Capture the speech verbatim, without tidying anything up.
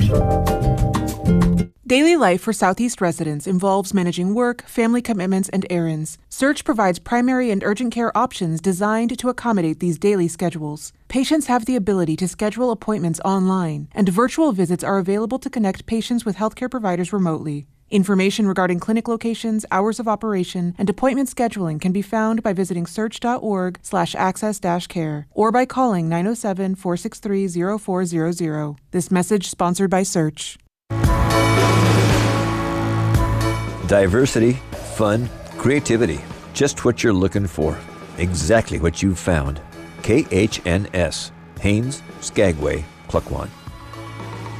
Daily life for Southeast residents involves managing work, family commitments, and errands. Surge provides primary and urgent care options designed to accommodate these daily schedules. Patients have the ability to schedule appointments online, and virtual visits are available to connect patients with healthcare providers remotely. Information regarding clinic locations, hours of operation, and appointment scheduling can be found by visiting search.org slash access dash care or by calling nine oh seven, four six three, oh four hundred. This message sponsored by Search. Diversity, fun, creativity. Just what you're looking for. Exactly what you've found. K H N S, Haines, Skagway, Klukwan.